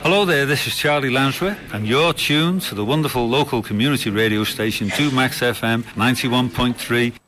Hello there, this is Charlie Lansbury, and you're tuned to the wonderful local community radio station 2Max FM 91.3.